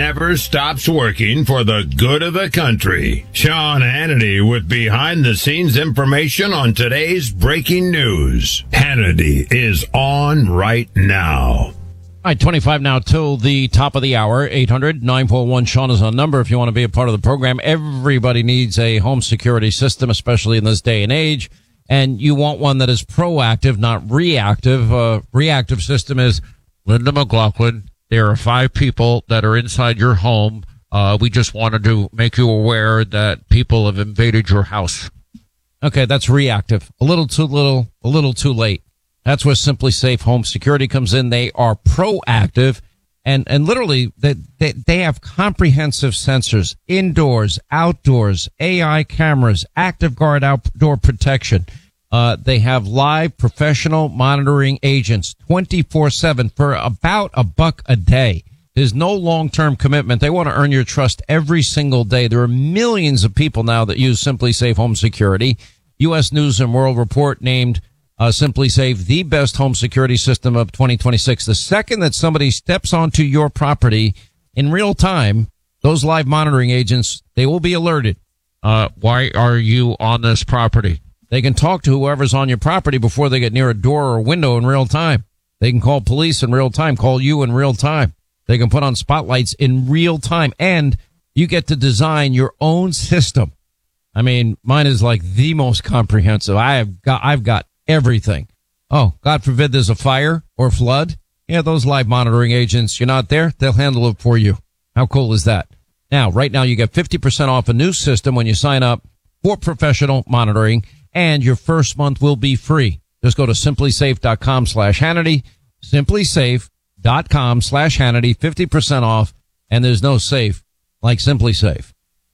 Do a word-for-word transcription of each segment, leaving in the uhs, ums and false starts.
never stops working for the good of the country. Sean Hannity with behind-the-scenes information on today's breaking news. Hannity is on right now. All right, twenty-five now till the top of the hour. eight hundred nine four one Sean is on number if you want to be a part of the program. Everybody needs a home security system, especially in this day and age. And you want one that is proactive, not reactive. Uh, reactive system is Linda McLaughlin. There are five people that are inside your home. Uh, we just wanted to make you aware that people have invaded your house. Okay, that's reactive. A little too little, a little too late. That's where Simply Safe Home Security comes in. They are proactive, and, and literally they, they, they have comprehensive sensors, indoors, outdoors, A I cameras, Active Guard outdoor protection. Uh, they have live professional monitoring agents twenty-four seven for about a buck a day. There's no long-term commitment. They want to earn your trust every single day. There are millions of people now that use Simply Safe Home Security. U S News and World Report named uh, Simply Safe the best home security system of twenty twenty-six. The second that somebody steps onto your property in real time, those live monitoring agents, they will be alerted. Uh, why are you on this property? They can talk to whoever's on your property before they get near a door or a window in real time. They can call police in real time, call you in real time. They can put on spotlights in real time, and you get to design your own system. I mean, mine is like the most comprehensive. I have got, I've got everything. Oh, God forbid there's a fire or flood. Yeah, those live monitoring agents, you're not there, they'll handle it for you. How cool is that? Now, right now you get fifty percent off a new system when you sign up for professional monitoring. And your first month will be free. Just go to simplysafe.com slash Hannity, simplysafe.com slash Hannity, fifty percent off, and there's no safe like Simply Safe.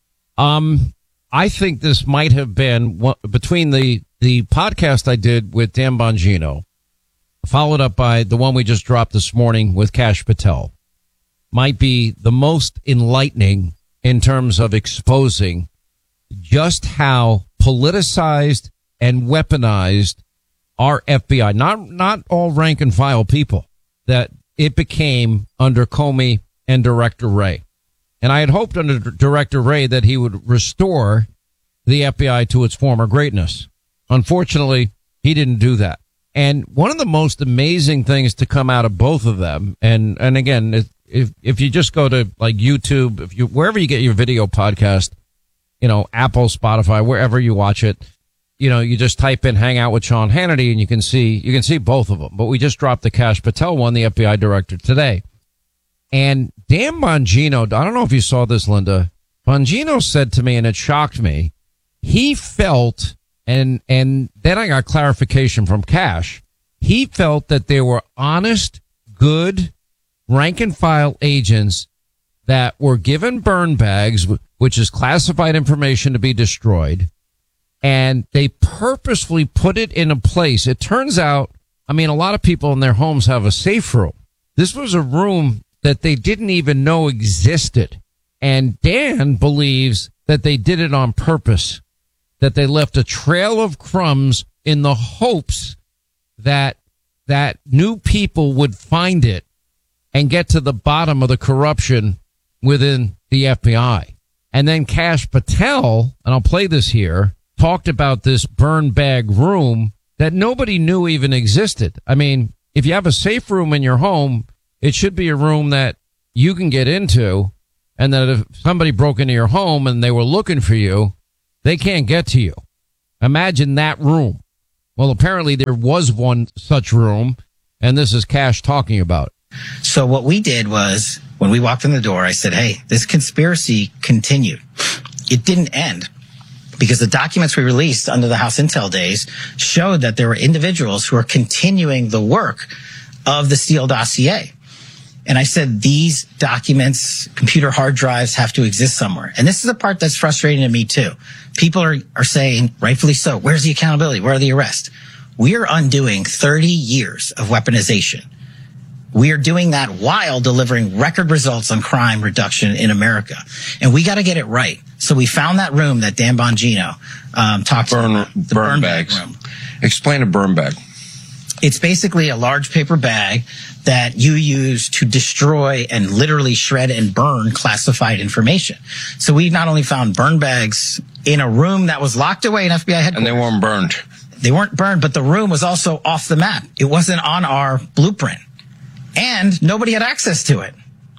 Um, I think this might have been what, between the, the podcast I did with Dan Bongino, followed up by the one we just dropped this morning with Kash Patel, might be the most enlightening in terms of exposing just how politicized and weaponized our F B I, not, not all rank and file people, that it became under Comey and Director Wray. And I had hoped under Director Wray that he would restore the F B I to its former greatness. Unfortunately, he didn't do that. And one of the most amazing things to come out of both of them, and, and again, if, if you just go to like YouTube, if you, wherever you get your video podcast, you know, Apple, Spotify, wherever you watch it, you know, you just type in Hang Out with Sean Hannity and you can see, you can see both of them. But we just dropped the Kash Patel one, the F B I director, today. And Dan Bongino, I don't know if you saw this, Linda. Bongino said to me, and it shocked me, he felt, and, and then I got clarification from Kash, he felt that there were honest, good, rank and file agents that were given burn bags, which is classified information to be destroyed, and they purposefully put it in a place. It turns out, I mean, a lot of people in their homes have a safe room. This was a room that they didn't even know existed. And Dan believes that they did it on purpose, that they left a trail of crumbs in the hopes that that new people would find it and get to the bottom of the corruption within the F B I. And then Kash Patel, and I'll play this here, talked about this burn bag room that nobody knew even existed. I mean, if you have a safe room in your home, it should be a room that you can get into, and that if somebody broke into your home and they were looking for you, they can't get to you. Imagine that room. Well, apparently there was one such room, and this is Kash talking about it. So what we did was, when we walked in the door, I said, hey, this conspiracy continued. It didn't end, because the documents we released under the House Intel days showed that there were individuals who are continuing the work of the Steele dossier. And I said, these documents, computer hard drives, have to exist somewhere. And this is the part that's frustrating to me, too. People are, are saying, rightfully so, where's the accountability? Where are the arrests? We are undoing thirty years of weaponization. We are doing that while delivering record results on crime reduction in America. And we got to get it right. So we found that room that Dan Bongino um, talked burn, about, the burn, burn bags. bag room. Explain a burn bag. It's basically a large paper bag that you use to destroy and literally shred and burn classified information. So we not only found burn bags in a room that was locked away in F B I headquarters. And they weren't burned. They weren't burned, but the room was also off the map. It wasn't on our blueprint. And nobody had access to it.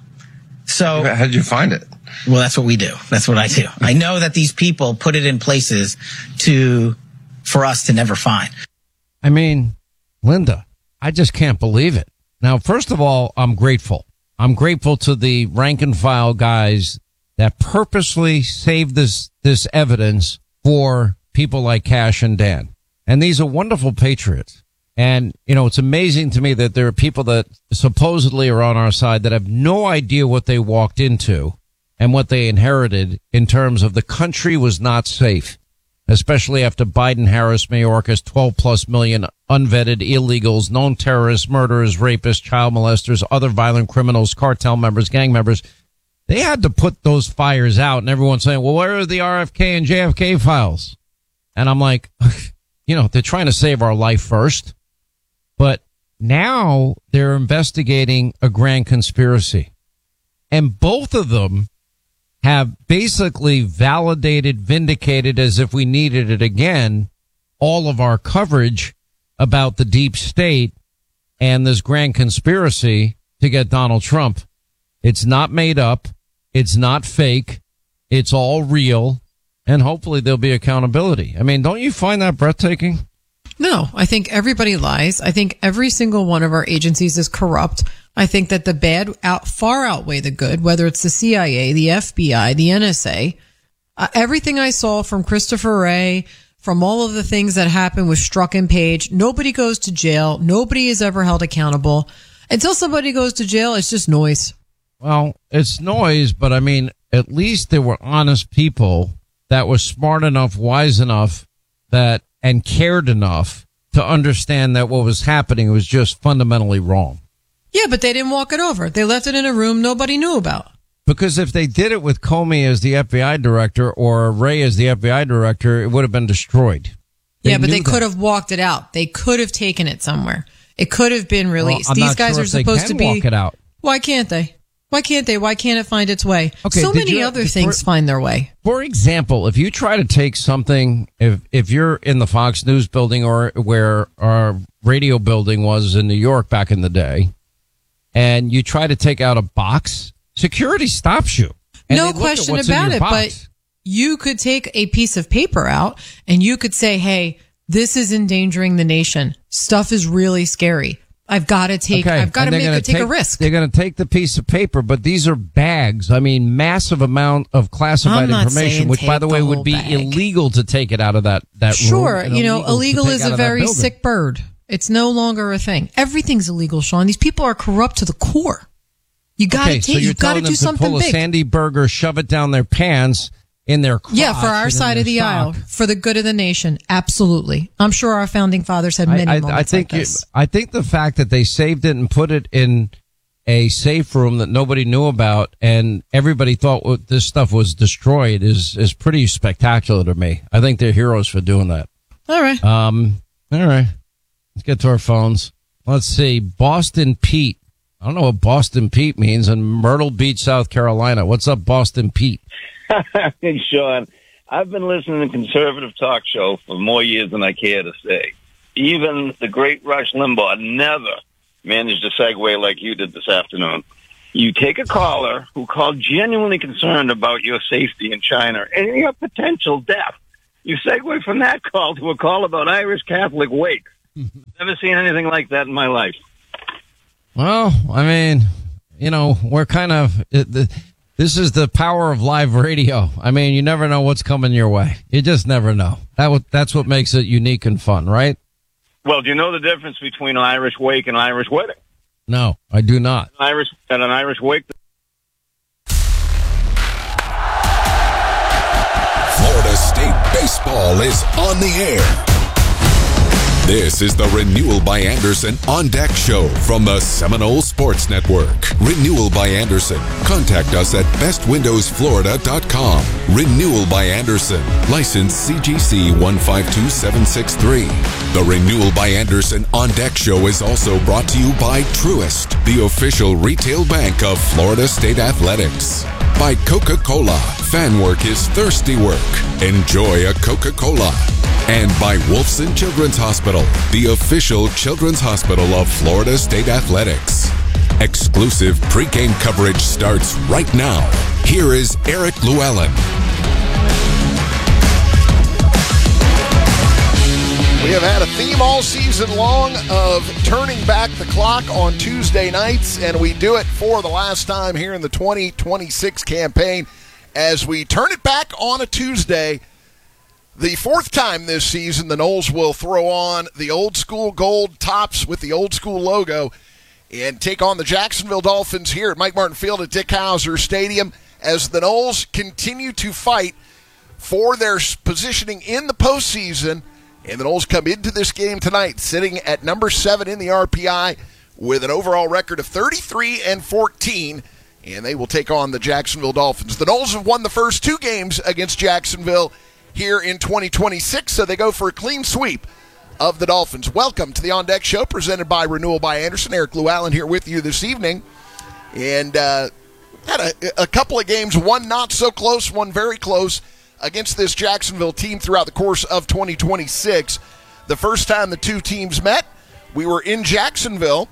So how did you find it? Well, that's what we do. That's what I do. I know that these people put it in places to, for us to never find. I mean, Linda, I just can't believe it. Now, first of all, I'm grateful. I'm grateful to the rank and file guys that purposely saved this, this evidence for people like Kash and Dan. And these are wonderful patriots. And, you know, it's amazing to me that there are people that supposedly are on our side that have no idea what they walked into and what they inherited in terms of the country was not safe, especially after Biden, Harris, Mayorkas, twelve plus million unvetted illegals, known terrorists, murderers, rapists, child molesters, other violent criminals, cartel members, gang members. They had to put those fires out, and everyone's saying, well, where are the R F K and J F K files? And I'm like, you know, they're trying to save our life first. But now they're investigating a grand conspiracy. And both of them have basically validated, vindicated, as if we needed it again, all of our coverage about the deep state and this grand conspiracy to get Donald Trump. It's not made up. It's not fake. It's all real. And hopefully there'll be accountability. I mean, don't you find that breathtaking? No, I think everybody lies. I think every single one of our agencies is corrupt. I think that the bad out far outweigh the good, whether it's the C I A, the F B I, the N S A. Uh, everything I saw from Christopher Wray, from all of the things that happened with Strzok and Page, nobody goes to jail. Nobody is ever held accountable. Until somebody goes to jail, it's just noise. Well, it's noise, but I mean, at least there were honest people that were smart enough, wise enough, that and cared enough to understand that what was happening was just fundamentally wrong. Yeah, but they didn't walk it over. They left it in a room nobody knew about. Because if they did it with Comey as the F B I director or Wray as the F B I director, it would have been destroyed. They yeah, but they that. could have walked it out. They could have taken it somewhere. It could have been released. Well, I'm These not guys sure are if they supposed can to be. Walk it out. Why can't they? Why can't they? Why can't it find its way? Okay, so many you, other for, things find their way. For example, if you try to take something, if if you're in the Fox News building or where our radio building was in New York back in the day, and you try to take out a box, security stops you. And no question about it, but you could take a piece of paper out and you could say, hey, this is endangering the nation. Stuff is really scary. I've got to take, okay. I've got to make a, take, take a risk. They're going to take the piece of paper, but these are bags. I mean, massive amount of classified information, which by the way would be bag. illegal to take it out of that, that sure, room. Sure. You know, illegal is a very sick bird. It's no longer a thing. Everything's illegal, Sean. These people are corrupt to the core. You got to okay, take, so you got to do something pull big. A Sandy Burger, shove it down their pants in their crotch. Yeah, for our side of the sock. aisle, for the good of the nation. Absolutely. I'm sure our founding fathers had many I, I, moments I think like this. You, I think the fact that they saved it and put it in a safe room that nobody knew about and everybody thought this stuff was destroyed is, is pretty spectacular to me. I think they're heroes for doing that. All right. Um, all right. Let's get to our phones. Let's see. Boston Pete. I don't know what Boston Pete means in Myrtle Beach, South Carolina. What's up, Boston Pete? Hey, Sean, I've been listening to conservative talk show for more years than I care to say. Even the great Rush Limbaugh never managed to segue like you did this afternoon. You take a caller who called genuinely concerned about your safety in China and your potential death. You segue from that call to a call about Irish Catholic wakes. Never seen anything like that in my life. Well, I mean, you know, we're kind of... It, the, This is the power of live radio. I mean, you never know what's coming your way. You just never know. That w- That's what makes it unique and fun, right? Well, do you know the difference between an Irish wake and an Irish wedding? No, I do not. An Irish, at an Irish wake... Florida State baseball is on the air. This is the Renewal by Anderson On Deck Show from the Seminole Sports Network. Renewal by Anderson. Contact us at best windows florida dot com. Renewal by Anderson. License C G C one five two seven six three. The Renewal by Anderson On Deck Show is also brought to you by Truist, the official retail bank of Florida State Athletics. By Coca-Cola. Fan work is thirsty work. Enjoy a Coca-Cola. And by Wolfson Children's Hospital, the official children's hospital of Florida State Athletics. Exclusive pregame coverage starts right now. Here is Eric Llewellyn. We have had a theme all season long of turning back the clock on Tuesday nights, and we do it for the last time here in the twenty twenty-six campaign as we turn it back on a Tuesday. The fourth time this season, the Noles will throw on the old school gold tops with the old school logo and take on the Jacksonville Dolphins here at Mike Martin Field at Dick Howser Stadium as the Noles continue to fight for their positioning in the postseason. And the Noles come into this game tonight sitting at number seven in the R P I with an overall record of thirty-three and fourteen, and they will take on the Jacksonville Dolphins. The Noles have won the first two games against Jacksonville here in twenty twenty-six, so they go for a clean sweep of the Dolphins. Welcome to the On Deck Show, presented by Renewal by Anderson. Eric Llewellyn here with you this evening. And uh, had a, a couple of games, one not so close, one very close, against this Jacksonville team throughout the course of twenty twenty-six. The first time the two teams met, we were in Jacksonville,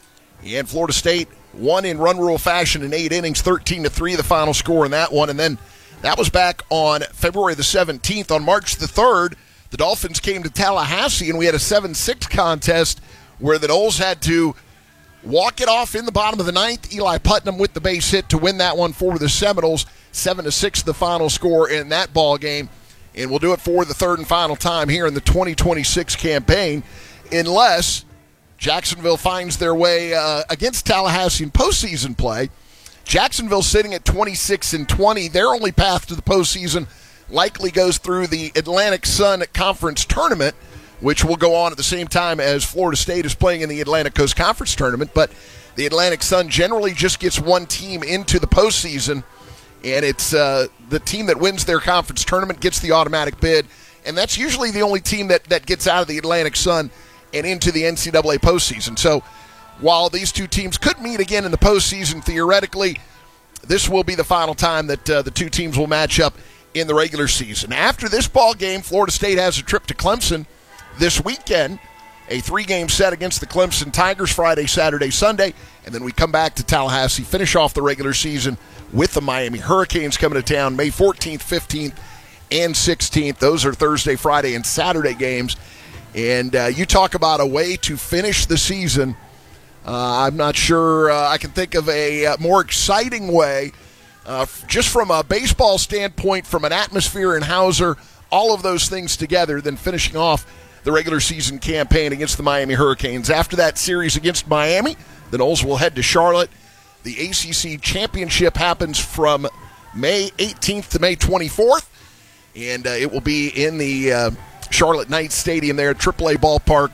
and Florida State won in run rule fashion in eight innings, thirteen to three, the final score in that one. And then that was back on February the seventeenth. On March the third, the Dolphins came to Tallahassee, and we had a seven six contest where the Noles had to walk it off in the bottom of the ninth. Eli Putnam with the base hit to win that one for the Seminoles. seven to six the final score in that ball game. And we'll do it for the third and final time here in the twenty twenty-six campaign, unless Jacksonville finds their way uh, against Tallahassee in postseason play. Jacksonville sitting at twenty-six and twenty. Their only path to the postseason likely goes through the Atlantic Sun Conference Tournament, which will go on at the same time as Florida State is playing in the Atlantic Coast Conference Tournament. But the Atlantic Sun generally just gets one team into the postseason, and it's uh, the team that wins their conference tournament gets the automatic bid, and that's usually the only team that, that gets out of the Atlantic Sun and into the N C double A postseason. So while these two teams could meet again in the postseason theoretically, this will be the final time that uh, the two teams will match up in the regular season. After this ball game, Florida State has a trip to Clemson this weekend, a three-game set against the Clemson Tigers Friday, Saturday, Sunday, and then we come back to Tallahassee, finish off the regular season with the Miami Hurricanes coming to town May fourteenth, fifteenth, and sixteenth. Those are Thursday, Friday, and Saturday games. And uh, you talk about a way to finish the season. Uh, I'm not sure uh, I can think of a uh, more exciting way, uh, f- just from a baseball standpoint, from an atmosphere in Howser, all of those things together, than finishing off the regular season campaign against the Miami Hurricanes. After that series against Miami, the Noles will head to Charlotte. The A C C Championship happens from May eighteenth to May twenty-fourth, and uh, it will be in the uh, Charlotte Knights Stadium there at triple A Ballpark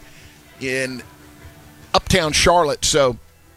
in uptown Charlotte. So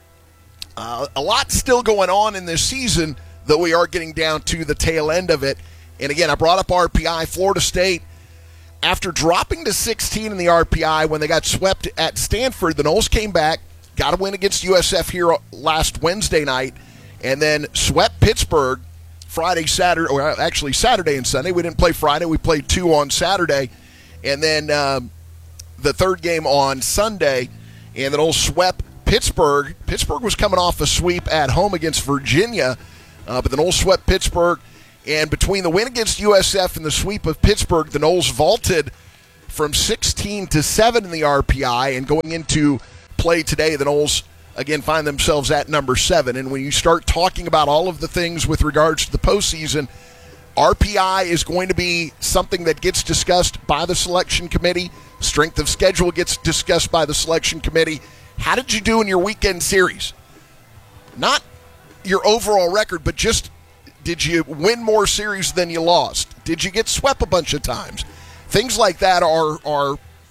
uh, a lot still going on in this season, though we are getting down to the tail end of it. And again, I brought up R P I. Florida State, after dropping to sixteen in the R P I when they got swept at Stanford, the Noles came back, got a win against U S F here last Wednesday night, and then swept Pittsburgh Friday, Saturday, or actually Saturday and Sunday. We didn't play Friday. We played two on Saturday. And then um, the third game on Sunday, and the Noles swept Pittsburgh. Pittsburgh was coming off a sweep at home against Virginia, uh, but the Noles swept Pittsburgh. And between the win against U S F and the sweep of Pittsburgh, the Noles vaulted from sixteen to seven in the R P I, and going into play today, the Noles again find themselves at number seven. And when you start talking about all of the things with regards to the postseason, R P I is going to be something that gets discussed by the selection committee. Strength of schedule gets discussed by the selection committee. How did you do in your weekend series? Not your overall record, but just, did you win more series than you lost? Did you get swept a bunch of times? Things like that are are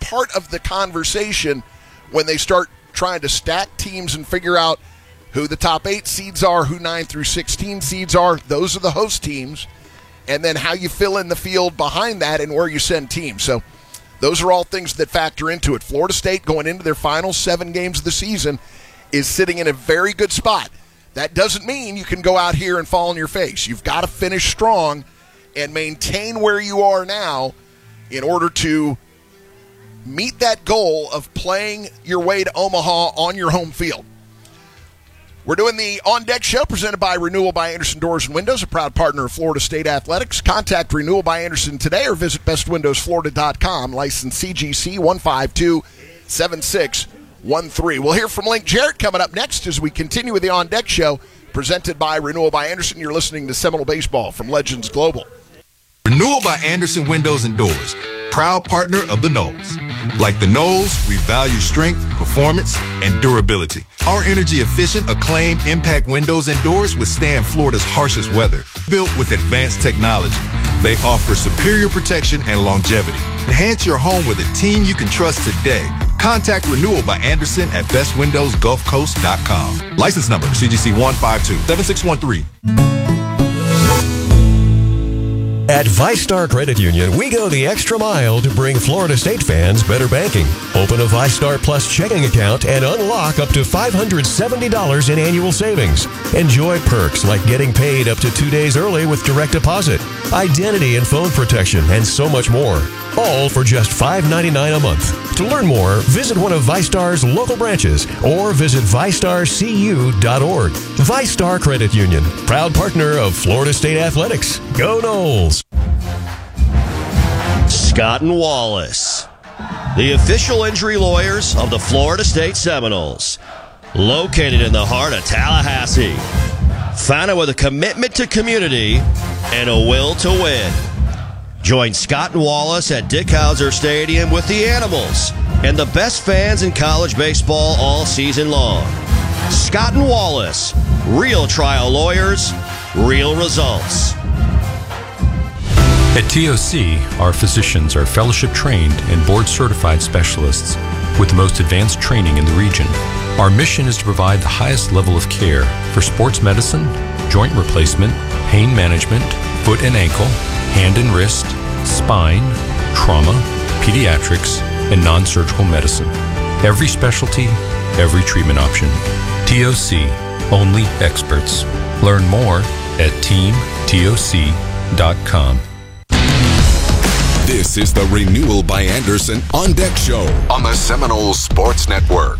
part of the conversation when they start trying to stack teams and figure out who the top eight seeds are, who nine through sixteen seeds are. Those are the host teams. And then how you fill in the field behind that and where you send teams. So those are all things that factor into it. Florida State, going into their final seven games of the season, is sitting in a very good spot. That doesn't mean you can go out here and fall on your face. You've got to finish strong and maintain where you are now in order to meet that goal of playing your way to Omaha on your home field. We're doing the On Deck Show presented by Renewal by Andersen Doors and Windows, a proud partner of Florida State Athletics. Contact Renewal by Andersen today or visit best windows florida dot com. License C G C one five two seven six one three. We'll hear from Link Jarrett coming up next as we continue with the On Deck Show presented by Renewal by Andersen. You're listening to Seminole Baseball from Legends Global. Renewal by Andersen Windows and Doors, proud partner of the Knolls. Like the Knolls, we value strength, performance, and durability. Our energy-efficient, acclaimed impact windows and doors withstand Florida's harshest weather. Built with advanced technology, they offer superior protection and longevity. Enhance your home with a team you can trust today. Contact Renewal by Andersen at best windows gulf coast dot com. License number C G C one five two seven six one three. At VyStar Credit Union, we go the extra mile to bring Florida State fans better banking. Open a VyStar Plus checking account and unlock up to five hundred seventy dollars in annual savings. Enjoy perks like getting paid up to two days early with direct deposit, identity and phone protection, and so much more. All for just five ninety-nine a month. To learn more, visit one of VyStar's local branches or visit vi star c u dot org. VyStar Credit Union, proud partner of Florida State Athletics. Go Noles! Scott and Wallace, the official injury lawyers of the Florida State Seminoles, located in the heart of Tallahassee. Founded with a commitment to community and a will to win. Join Scott and Wallace at Dick Howser Stadium with the Animals and the best fans in college baseball all season long. Scott and Wallace, real trial lawyers, real results. At T O C, our physicians are fellowship-trained and board-certified specialists with the most advanced training in the region. Our mission is to provide the highest level of care for sports medicine, joint replacement, pain management, foot and ankle, hand and wrist, spine, trauma, pediatrics, and non-surgical medicine. Every specialty, every treatment option. T O C, only experts. Learn more at team T O C dot com. This is the Renewal by Andersen On Deck Show on the Seminole Sports Network.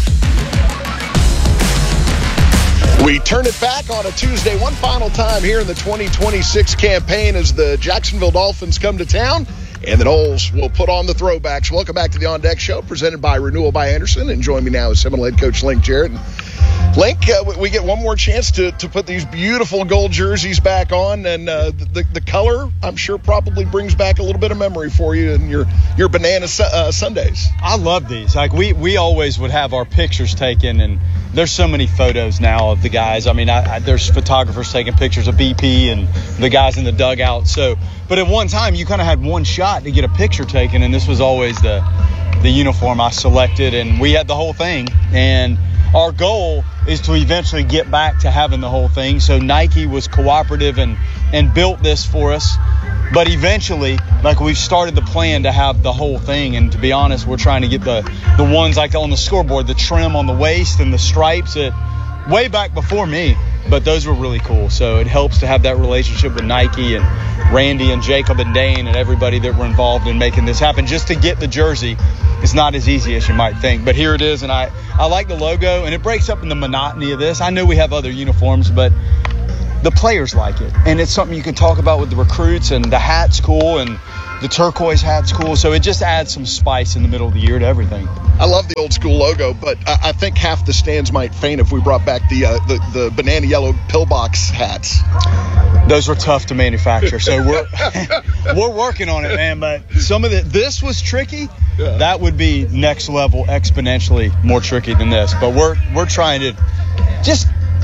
We turn it back on a Tuesday one final time here in the twenty twenty-six campaign as the Jacksonville Dolphins come to town and the Noles will put on the throwbacks. Welcome back to the On Deck Show presented by Renewal by Andersen, and join me now is Seminole head coach Link Jarrett. Link, uh, we get one more chance to, to put these beautiful gold jerseys back on, and uh, the the color, I'm sure, probably brings back a little bit of memory for you and your your banana su- uh, Sundays. I love these. Like we we always would have our pictures taken, and there's so many photos now of the guys. I mean, I, I, there's photographers taking pictures of B P and the guys in the dugout. So, but at one time you kind of had one shot to get a picture taken, and this was always the the uniform I selected, and we had the whole thing. And our goal is to eventually get back to having the whole thing. So Nike was cooperative and, and built this for us. But eventually, like, we've started the plan to have the whole thing. And to be honest, we're trying to get the, the ones like on the scoreboard, the trim on the waist and the stripes, that way back before me. But those were really cool. So it helps to have that relationship with Nike and Randy and Jacob and Dane and everybody that were involved in making this happen. Just to get the jersey, it's not as easy as you might think. But here it is, and I, I like the logo, and it breaks up in the monotony of this. I know we have other uniforms, but the players like it. And it's something you can talk about with the recruits, and the hat's cool, and the turquoise hat's cool. So it just adds some spice in the middle of the year to everything. I love the old school logo, but I, I think half the stands might faint if we brought back the, uh, the the banana yellow pillbox hats. Those were tough to manufacture, so we're we're working on it, man. But some of the this was tricky. Yeah. That would be next level, exponentially more tricky than this. But we're we're trying to just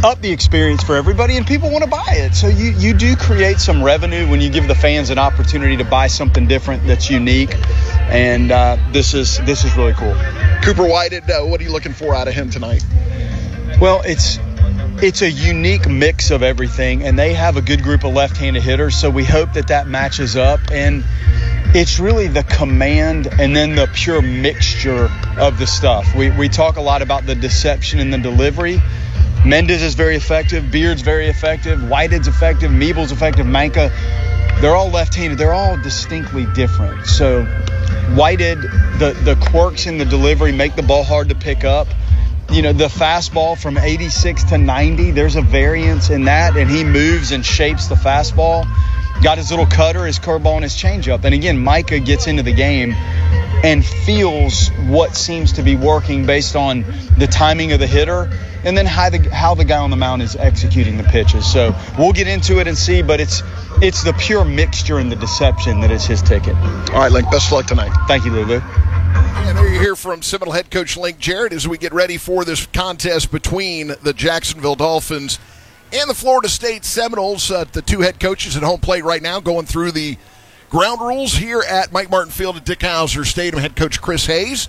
up the experience for everybody, and people want to buy it. So you, you do create some revenue when you give the fans an opportunity to buy something different that's unique, and uh, this is this is really cool. Cooper Whited, uh, what are you looking for out of him tonight? Well, it's it's a unique mix of everything, and they have a good group of left-handed hitters, so we hope that that matches up. And it's really the command and then the pure mixture of the stuff. We we talk a lot about the deception and the delivery. Mendez is very effective. Beard's very effective. Whited's effective. Meeble's effective. Manka, they're all left-handed. They're all distinctly different. So Whited, the, the quirks in the delivery make the ball hard to pick up. You know, the fastball from eighty-six to ninety, there's a variance in that, and he moves and shapes the fastball. Got his little cutter, his curveball, and his changeup. And again, Micah gets into the game and feels what seems to be working based on the timing of the hitter and then how the, how the guy on the mound is executing the pitches. So we'll get into it and see, but it's it's the pure mixture and the deception that is his ticket. All right, Link, best of luck tonight. Thank you, Lulu. And there you hear from Seminole head coach Link Jarrett as we get ready for this contest between the Jacksonville Dolphins and the Florida State Seminoles. Uh, the two head coaches at home plate right now going through the ground rules here at Mike Martin Field at Dick Hauser Stadium. Head coach Chris Hayes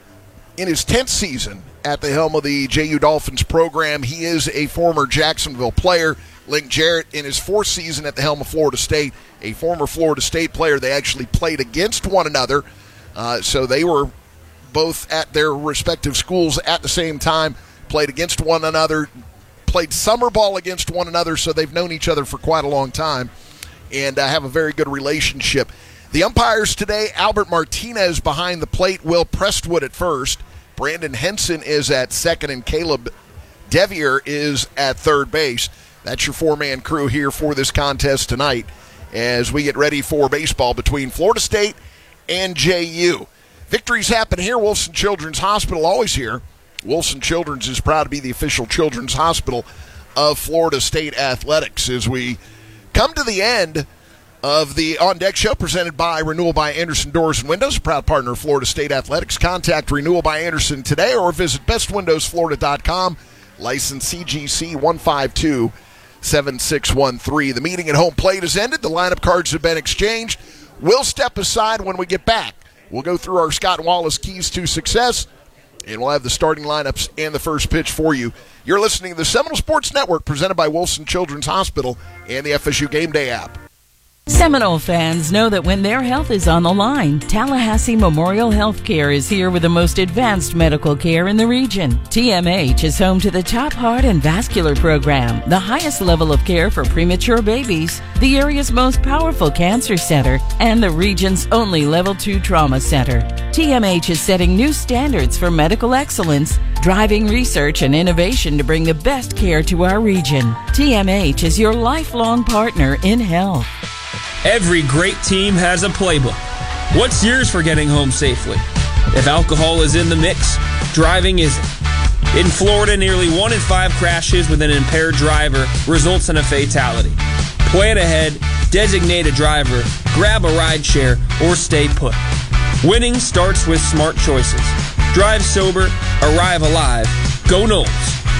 in his tenth season at the helm of the J U Dolphins program. He is a former Jacksonville player. Link Jarrett in his fourth season at the helm of Florida State, a former Florida State player. They actually played against one another. Uh, so they were both at their respective schools at the same time, played against one another, played summer ball against one another, so they've known each other for quite a long time and uh, have a very good relationship. The umpires today, Albert Martinez behind the plate, Will Prestwood at first, Brandon Henson is at second, and Caleb Devier is at third base. That's your four-man crew here for this contest tonight as we get ready for baseball between Florida State and J U. Victories happen here. Wilson Children's Hospital always here. Wilson Children's is proud to be the official children's hospital of Florida State Athletics as we come to the end of the On Deck Show presented by Renewal by Andersen Doors and Windows, a proud partner of Florida State Athletics. Contact Renewal by Andersen today or visit best windows florida dot com. License C G C one five two seven six one three. The meeting at home plate has ended. The lineup cards have been exchanged. We'll step aside when we get back. We'll go through our Scott Wallace keys to success, and we'll have the starting lineups and the first pitch for you. You're listening to the Seminole Sports Network presented by Wilson Children's Hospital and the F S U Game Day app. Seminole fans know that when their health is on the line, Tallahassee Memorial Healthcare is here with the most advanced medical care in the region. T M H is home to the top heart and vascular program, the highest level of care for premature babies, the area's most powerful cancer center, and the region's only level two trauma center. T M H is setting new standards for medical excellence, driving research and innovation to bring the best care to our region. T M H is your lifelong partner in health. Every great team has a playbook. What's yours for getting home safely? If alcohol is in the mix, driving isn't. In Florida, nearly one in five crashes with an impaired driver results in a fatality. Plan ahead, designate a driver, grab a ride share, or stay put. Winning starts with smart choices. Drive sober, arrive alive, go Knowles.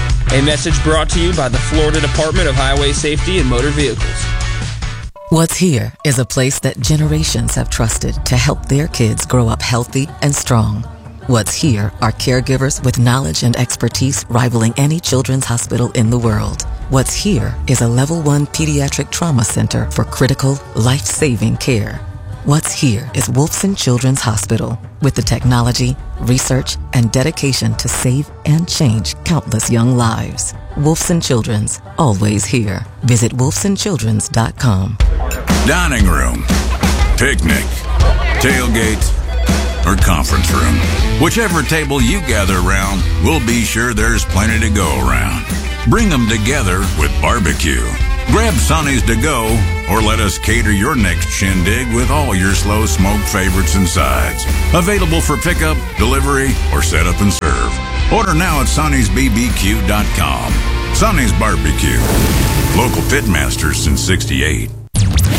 A message brought to you by the Florida Department of Highway Safety and Motor Vehicles. What's Here is a place that generations have trusted to help their kids grow up healthy and strong. What's Here are caregivers with knowledge and expertise rivaling any children's hospital in the world. What's Here is a level one pediatric trauma center for critical, life-saving care. What's Here is Wolfson Children's Hospital with the technology, research, and dedication to save and change countless young lives. Wolfson Children's, always here. Visit wolfson childrens dot com. Dining room, picnic, tailgate, or conference room. Whichever table you gather around, we'll be sure there's plenty to go around. Bring them together with barbecue. Grab Sonny's to go, or let us cater your next shindig with all your slow smoke favorites and sides. Available for pickup, delivery, or set up and serve. Order now at Sonny's B B Q dot com. Sonny's Barbecue. Local pitmasters since sixty-eight.